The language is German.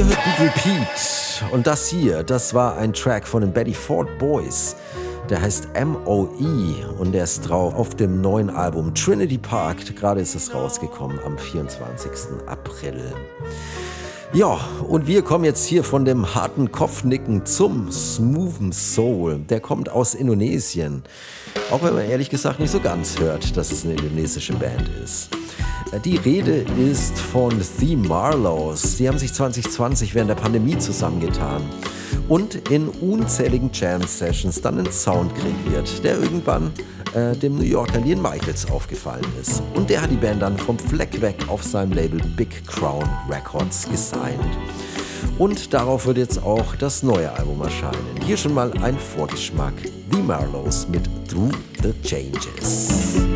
Ihr hört Beat Repeat und das hier, das war ein Track von den Betty Ford Boys. Der heißt M.O.E. und der ist drauf auf dem neuen Album Trinity Park. Gerade ist es rausgekommen am 24. April. Ja, und wir kommen jetzt hier von dem harten Kopfnicken zum smoothen Soul. Der kommt aus Indonesien. Auch wenn man ehrlich gesagt nicht so ganz hört, dass es eine indonesische Band ist. Die Rede ist von The Marlows. Die haben sich 2020 während der Pandemie zusammengetan und in unzähligen Jam-Sessions dann einen Sound kreiert, der irgendwann dem New Yorker Liam Michaels aufgefallen ist. Und der hat die Band dann vom Fleck weg auf seinem Label Big Crown Records gesigned. Und darauf wird jetzt auch das neue Album erscheinen. Hier schon mal ein Vorgeschmack. The Marlows mit Through the Changes.